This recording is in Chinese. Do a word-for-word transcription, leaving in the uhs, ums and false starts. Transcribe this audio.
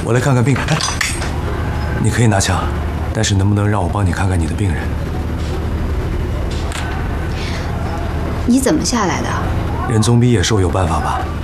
我来看看病人。哎，你可以拿枪，但是能不能让我帮你看看你的病人？ 你怎么下来的？ 人总比野兽有办法吧？